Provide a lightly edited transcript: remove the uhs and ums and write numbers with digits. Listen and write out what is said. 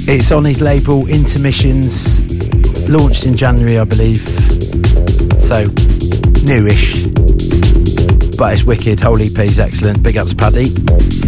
It's on his label Intermissions, launched in January, I believe. So, newish. But it's wicked. Whole EP's excellent. Big ups, Paddy.